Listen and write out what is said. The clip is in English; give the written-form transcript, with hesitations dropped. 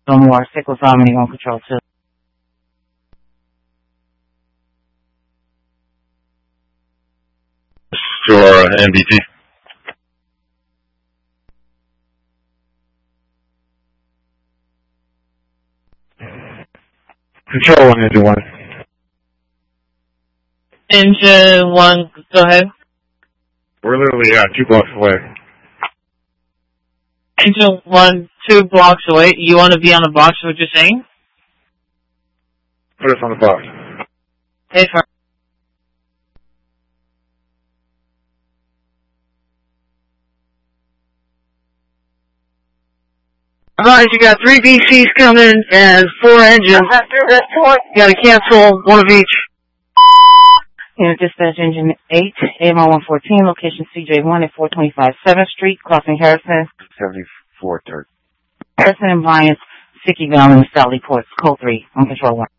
More, Sickles Harmony on Control 2. Sure, NBT. Control 1, Engine 1. Engine 1, go ahead. We're literally 2 blocks away. Engine 1, 2 blocks away. You want to be on the box, what you're saying? Put us on the box. Hey, sir. Alright, you got 3 BCs coming and 4 engines. You gotta cancel one of each. Dispatch Engine 8, AMR 114, location CJ1 at 425 7th Street, crossing Harrison. 74 3rd. Harrison and Bryant, Sicky Valley, and Sally Ports, Code 3, on Control 1.